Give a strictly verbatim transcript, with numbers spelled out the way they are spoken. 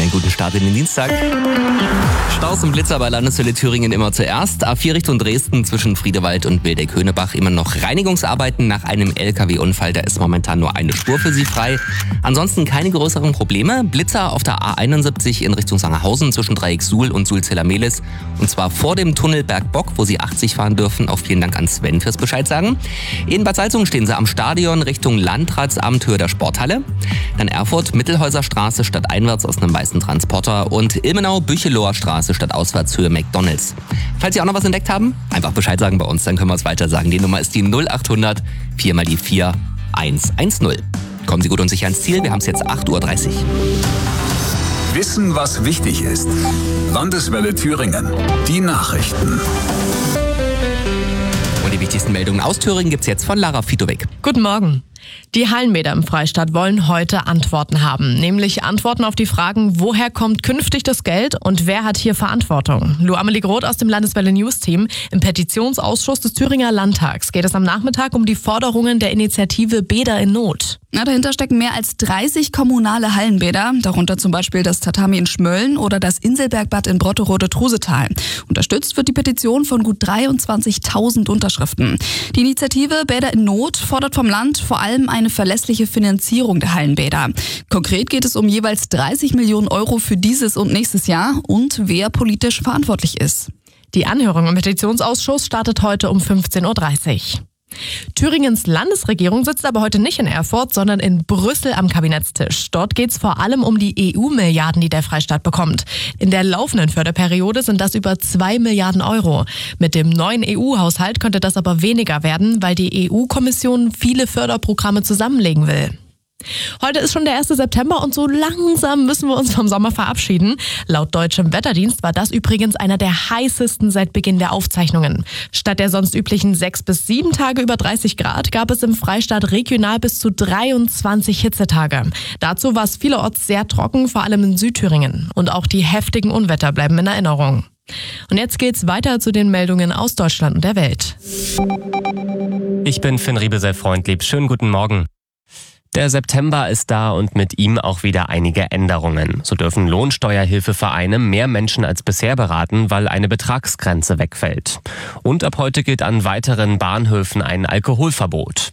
einen guten Start in den Dienstag. Staus und Blitzer bei Landeshölle Thüringen immer zuerst. A vier Richtung Dresden zwischen Friedewald und Wildeck-Höhnebach immer noch Reinigungsarbeiten nach einem L K W-Unfall. Da ist momentan nur eine Spur für Sie frei. Ansonsten keine größeren Probleme. Blitzer auf der A einundsiebzig in Richtung Sangerhausen zwischen Dreieck Suhl und Suhl-Zella-Mehlis. Und zwar vor dem Tunnel Bergbock, wo Sie achtzig fahren dürfen. Auch vielen Dank an Sven fürs Bescheid sagen. In Bad Salzungen stehen Sie am Stadion Richtung Landratsamt, Höhe der Sporthalle. Dann Erfurt, Mittelhäuser Straße stadteinwärts aus einem weißen Transporter. Und Ilmenau, Bücheloher Straße stadtauswärts, Höhe McDonalds. Falls Sie auch noch was entdeckt haben, einfach Bescheid sagen bei uns, dann können wir es weiter sagen. Die Nummer ist die null achthundert vier mal die vier eins eins null. Kommen Sie gut und sicher ans Ziel, wir haben es jetzt acht Uhr dreißig. Wissen, was wichtig ist. Landeswelle Thüringen. Die Nachrichten. Und die wichtigsten Meldungen aus Thüringen gibt's jetzt von Lara Fitowik. Guten Morgen. Die Hallenbäder im Freistaat wollen heute Antworten haben, nämlich Antworten auf die Fragen, woher kommt künftig das Geld und wer hat hier Verantwortung? Lou Amelie Groth aus dem Landeswelle News Team. Im Petitionsausschuss des Thüringer Landtags geht es am Nachmittag um die Forderungen der Initiative Bäder in Not. Na, dahinter stecken mehr als dreißig kommunale Hallenbäder, darunter zum Beispiel das Tatami in Schmölln oder das Inselbergbad in Brotterode-Trusetal. Unterstützt wird die Petition von gut dreiundzwanzigtausend Unterschriften. Die Initiative Bäder in Not fordert vom Land vor allem eine verlässliche Finanzierung der Hallenbäder. Konkret geht es um jeweils dreißig Millionen Euro für dieses und nächstes Jahr und wer politisch verantwortlich ist. Die Anhörung im Petitionsausschuss startet heute um fünfzehn Uhr dreißig. Thüringens Landesregierung sitzt aber heute nicht in Erfurt, sondern in Brüssel am Kabinettstisch. Dort geht es vor allem um die E U-Milliarden, die der Freistaat bekommt. In der laufenden Förderperiode sind das über zwei Milliarden Euro. Mit dem neuen E U-Haushalt könnte das aber weniger werden, weil die E U-Kommission viele Förderprogramme zusammenlegen will. Heute ist schon der erste September und so langsam müssen wir uns vom Sommer verabschieden. Laut deutschem Wetterdienst war das übrigens einer der heißesten seit Beginn der Aufzeichnungen. Statt der sonst üblichen sechs bis sieben Tage über dreißig Grad gab es im Freistaat regional bis zu dreiundzwanzig Hitzetage. Dazu war es vielerorts sehr trocken, vor allem in Südthüringen. Und auch die heftigen Unwetter bleiben in Erinnerung. Und jetzt geht's weiter zu den Meldungen aus Deutschland und der Welt. Ich bin Finn Riebesell-Freundlieb. Schönen guten Morgen. Der September ist da und mit ihm auch wieder einige Änderungen. So dürfen Lohnsteuerhilfevereine mehr Menschen als bisher beraten, weil eine Betragsgrenze wegfällt. Und ab heute gilt an weiteren Bahnhöfen ein Alkoholverbot.